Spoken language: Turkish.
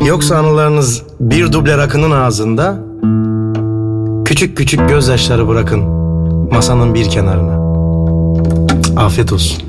Yoksa anılarınız bir duble rakının ağzında, küçük küçük gözyaşları bırakın masanın bir kenarına. Afiyet olsun.